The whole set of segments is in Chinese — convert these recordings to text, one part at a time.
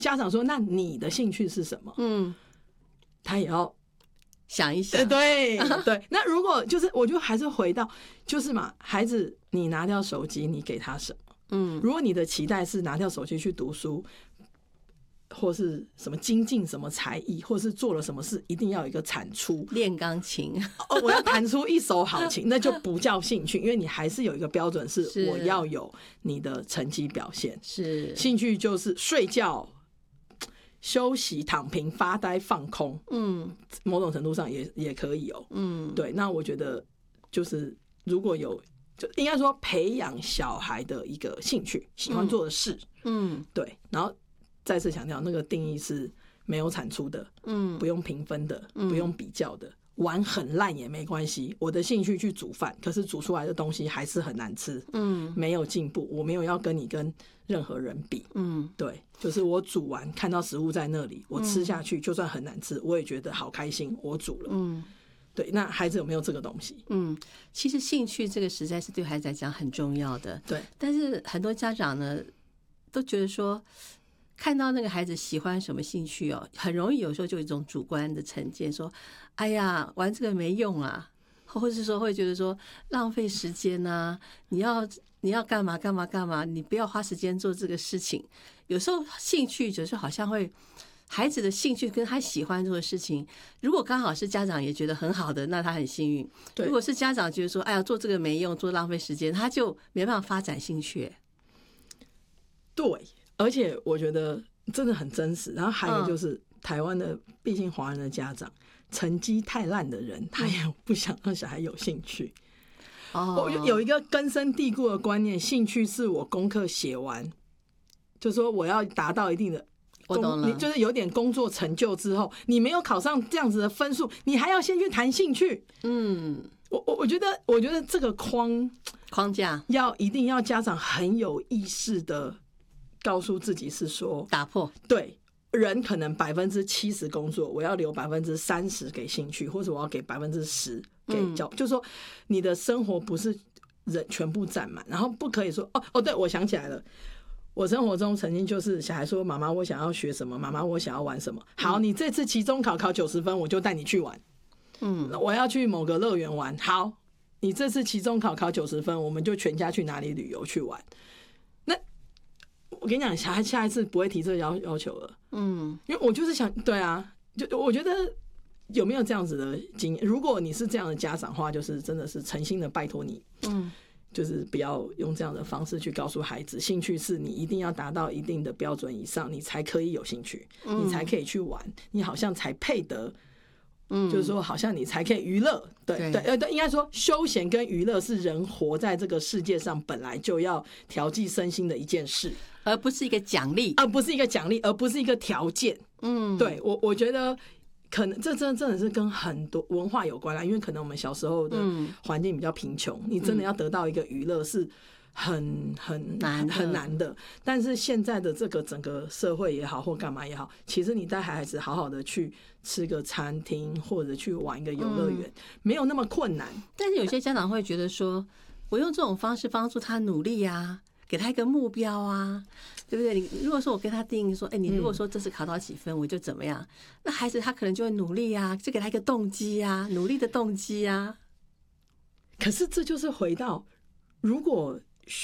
家长说那你的兴趣是什么？他也要想一想。 对对。那如果就是我就还是回到就是嘛，孩子你拿掉手机你给他什么？如果你的期待是拿掉手机去读书，或是什么精进什么才艺，或是做了什么事一定要有一个产出， 练钢琴我要弹出一手好琴，那就不叫兴趣，因为你还是有一个标准是我要有你的成绩表现。 是兴趣就是睡觉、休息、躺平、发呆、放空，某种程度上也可以哦。对，那我觉得就是如果有，就应该说培养小孩的一个兴趣，喜欢做的事，对，然后再次强调，那个定义是没有产出的，不用评分的，不用比较的，玩很烂也没关系。我的兴趣去煮饭，可是煮出来的东西还是很难吃，没有进步。我没有要跟你跟任何人比，对，就是我煮完看到食物在那里，我吃下去，就算很难吃，我也觉得好开心，我煮了，对。那孩子有没有这个东西？ 其实兴趣这个实在是对孩子来讲很重要的， 对。 但是很多家长呢，都觉得说，看到那个孩子喜欢什么兴趣哦，很容易有时候就有一种主观的成见，说哎呀玩这个没用啊，或者是说会觉得说浪费时间啊，你要干嘛干嘛干嘛，你不要花时间做这个事情。有时候兴趣就是好像会孩子的兴趣跟他喜欢做的事情，如果刚好是家长也觉得很好的，那他很幸运。如果是家长觉得说哎呀做这个没用，做浪费时间，他就没办法发展兴趣。 对，而且我觉得真的很真实。然后还有一个就是台湾的，毕竟华人的家长成绩太烂的人，他也不想让小孩有兴趣。我有一个根深蒂固的观念，兴趣是我功课写完，就说我要达到一定的， 我懂了， 你就是有点工作成就之后，你没有考上这样子的分数，你还要先去谈兴趣。我觉得这个框架一定要家长很有意识的告诉自己，是说打破。 对，人可能70%工作，我要留30%给兴趣，或者我要给10%给教，就是说你的生活不是人全部占满，然后不可以说对，我想起来了。我生活中曾经就是小孩说妈妈我想要学什么，妈妈我想要玩什么，好，你这次期中考90分，我就带你去玩。我要去某个乐园玩，好，你这次期中考90分，我们就全家去哪里旅游去玩。那我跟你讲，小孩下一次不会提这个要求了。因为我就是想，对啊，就我觉得有没有这样子的经验？如果你是这样的家长的话，就是真的是诚心的拜托你，就是不要用这样的方式去告诉孩子，兴趣是你一定要达到一定的标准以上，你才可以有兴趣，你才可以去玩，你好像才配得。就是说好像你才可以娱乐，对，应该说休闲跟娱乐是人活在这个世界上本来就要调剂身心的一件事， 而不是一个奖励， 而不是一个条件。对，我觉得可能这真的是跟很多文化有关啦，因为可能我们小时候的环境比较贫穷，你真的要得到一个娱乐是很难的。但是现在的这个整个社会也好或干嘛也好，其实你带孩子好好的去吃个餐厅或者去玩一个游乐园，没有那么困难。 但是有些家长会觉得说，我用这种方式帮助他努力啊，给他一个目标啊，对不对？你如果说我跟他定义说，你如果说这次考到几分我就怎么样，那孩子他可能就会努力啊，就给他一个动机啊，努力的动机啊。 可是这就是回到，如果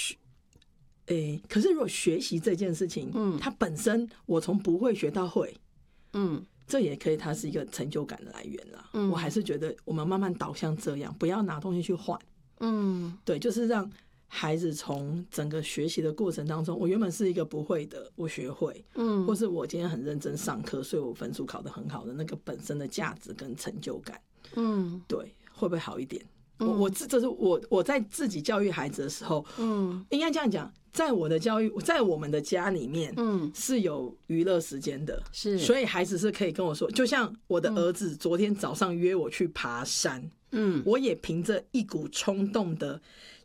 可是如果学习这件事情，它本身我从不会学到会，这也可以，它是一个成就感的来源啦。我还是觉得我们慢慢导向这样，不要拿东西去换。对，就是让孩子从整个学习的过程当中，我原本是一个不会的，我学会，或是我今天很认真上课，所以我分数考得很好的那个本身的价值跟成就感，对，会不会好一点？这是我在自己教育孩子的时候，应该这样讲，在我的教育，在我们的家里面，是有娱乐时间的， 是， 所以孩子是可以跟我说，就像我的儿子昨天早上约我去爬山，我也凭着一股冲动的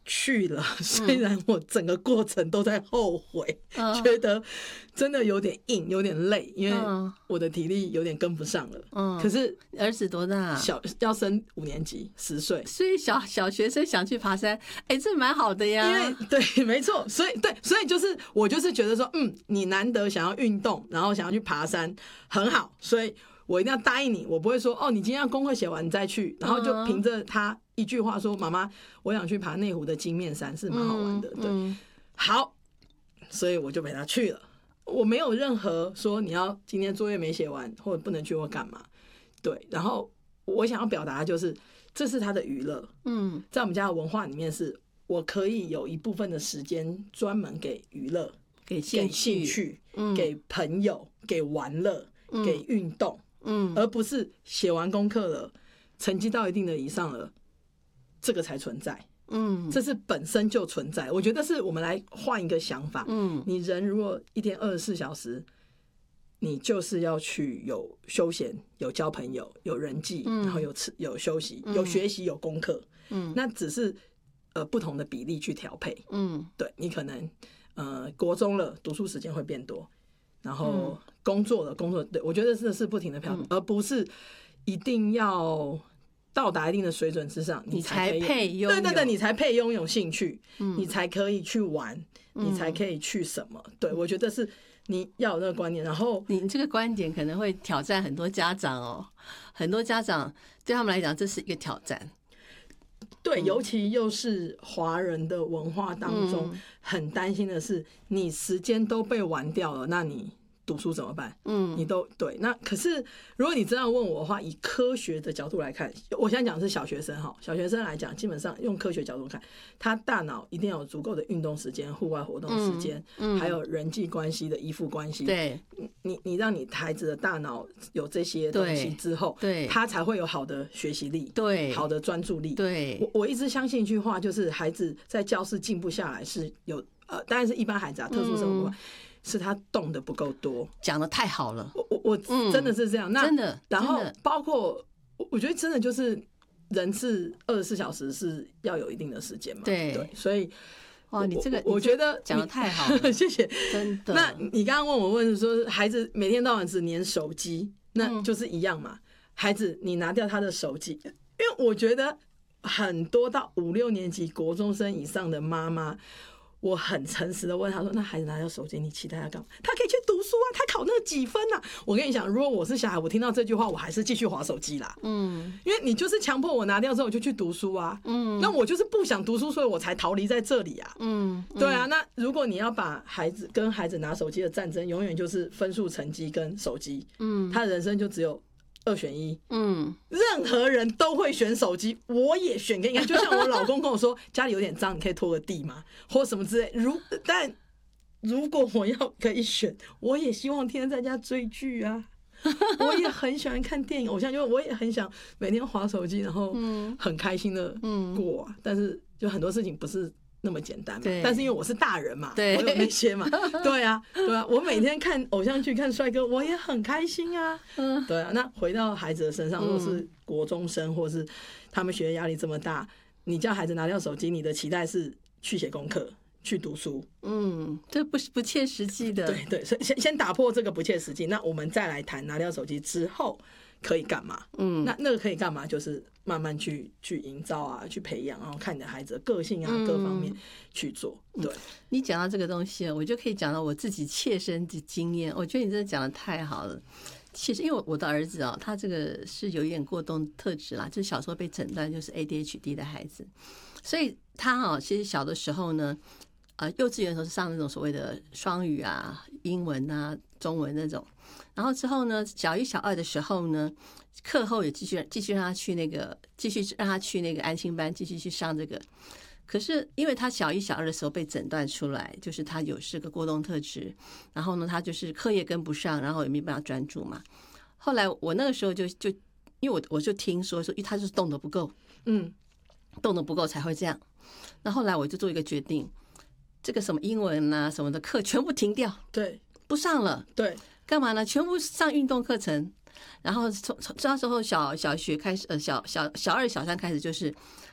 去了，虽然我整个过程都在后悔，觉得真的有点硬，有点累，因为我的体力有点跟不上了。可是儿子多大？ 要升5年级，10岁， 所以小学生想去爬山，这蛮好的呀。 因为对，没错，所以就是我就是觉得说，你难得想要运动，然后想要去爬山，很好，所以我一定要答应你，我不会说你今天要功课写完你再去，然后就凭着他一句话说，妈妈，我想去爬内湖的金面山，是蛮好玩的。对，好，所以我就陪他去了。我没有任何说你要今天作业没写完或者不能去或干嘛。对，然后我想要表达的就是这是他的娱乐。在我们家的文化里面是，我可以有一部分的时间专门给娱乐、给兴趣、给朋友、给玩乐、给运动，而不是写完功课了，成绩到一定的以上了，这个才存在。这是本身就存在。我觉得是我们来换一个想法。你人如果一天24小时，你就是要去有休闲、有交朋友、有人际，然后有休息、有学习、有功课。那只是不同的比例去调配。对，你可能国中了，读书时间会变多，然后工作了，对，我觉得这是不停的调整，而不是一定要到达一定的水准之上，你才配拥有。对，你才配拥有兴趣，你才可以去玩，你才可以去什么。对，我觉得是你要有那个观念。然后你这个观点可能会挑战很多家长很多家长对他们来讲这是一个挑战。 对，尤其又是华人的文化当中，很担心的是你时间都被玩掉了，那你读书怎么办？你都对。那可是如果你这样问我的话，以科学的角度来看，我现在讲的是小学生哈，小学生来讲，基本上用科学角度看，他大脑一定要有足够的运动时间、户外活动时间，还有人际关系的依附关系。 对， 你让你孩子的大脑有这些东西之后， 对， 他才会有好的学习力， 对， 好的专注力。 对， 我一直相信一句话，就是孩子在教室静不下来是有当然是一般孩子特殊生活。是他动的不够多。 讲的太好了， 我真的是这样。那真的， 然后包括我觉得真的就是人是24小时是要有一定的时间嘛。 对， 所以哇，你这个我觉得讲的太好了， 谢谢。 真的。 那你刚刚问说孩子每天到晚只黏手机，那就是一样嘛。孩子你拿掉他的手机，因为我觉得很多到5、6年级国中生以上的妈妈。我很诚实的问他说：“那孩子拿掉手机，你期待他干嘛？他可以去读书啊，他考那几分啊？”我跟你讲，如果我是小孩，我听到这句话，我还是继续滑手机啦。因为你就是强迫我拿掉之后，我就去读书啊。那我就是不想读书，所以我才逃离在这里啊。对啊。那如果你要把孩子跟孩子拿手机的战争，永远就是分数、成绩跟手机。他的人生就只有2选1。任何人都会选手机，我也选给你看。就像我老公跟我说，家里有点脏，你可以拖个地吗？或什么之类。但如果我要可以选，我也希望天天在家追剧啊。我也很喜欢看电影偶像剧，我也很想每天滑手机，然后很开心的过。但是就很多事情不是那么简单嘛。但是因为我是大人嘛，我有那些嘛。对啊，我每天看偶像剧、看帅哥，我也很开心啊。对啊。那回到孩子的身上，如果是国中生，或是他们学业压力这么大，你叫孩子拿掉手机，你的期待是去写功课、去读书。 这不切实际的。 对，所以先打破这个不切实际，那我们再来谈拿掉手机之后可以干嘛。那个可以干嘛，就是慢慢去营造啊，去培养，然后看你的孩子的个性啊，各方面去做。对， 你讲到这个东西，我就可以讲到我自己切身的经验。我觉得你真的讲的太好了。其实因为我的儿子他这个是有一点过动特质啦，就是小时候被诊断就是 ADHD 的孩子，所以他其实小的时候呢，幼稚园的时候是上那种所谓的双语啊、英文啊、中文那种，然后之后呢，小1、小2的时候呢，课后也继续让他去那个安亲班，继续去上这个。可是因为他小1、小2的时候被诊断出来，就是他是个过动特质，然后呢，他就是课业跟不上，然后也没办法专注嘛。后来我那个时候就因为我就听说因为他就是动得不够，动得不够才会这样。那后来我就做一个决定，这个什么英文啊什么的课全部停掉， 对， 不上了。 对， 干嘛呢？全部上运动课程。然后从那时候小学开始，小2、小3开始就是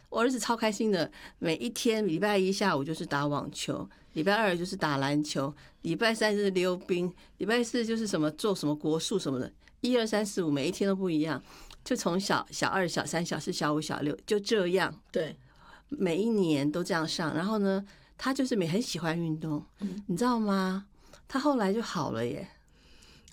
我儿子超开心的，每一天礼拜一下午就是打网球，礼拜二就是打篮球，礼拜三就是溜冰，礼拜四就是什么做什么国术什么的，1、2、3、4、5，每一天都不一样。就从小2、小3、小4、小5、小6就这样， 对， 每一年都这样上。然后呢，他就是很喜欢运动，你知道吗？他后来就好了耶。